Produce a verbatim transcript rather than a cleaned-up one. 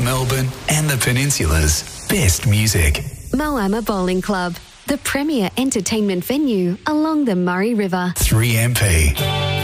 Melbourne and the Peninsula's best music. Moama Bowling Club, the premier entertainment venue along the Murray River. three M P.